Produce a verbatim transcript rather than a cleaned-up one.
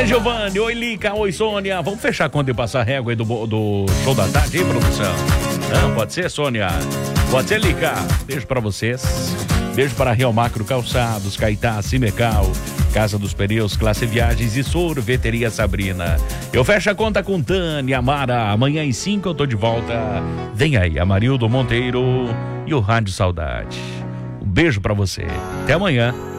Oi, Giovanni. Oi, Lica. Oi, Sônia. Vamos fechar a conta e passar a régua aí do, do show da tarde, hein, produção? Não, pode ser, Sônia? Pode ser, Lica. Beijo pra vocês. Beijo para Real Macro Calçados, Caetá, Cimecal, Casa dos Pneus, Classe Viagens e Sorveteria Sabrina. Eu fecho a conta com Tânia, Mara. Amanhã às cinco eu tô de volta. Vem aí, Amarildo Monteiro e o Rádio Saudade. Um beijo pra você. Até amanhã.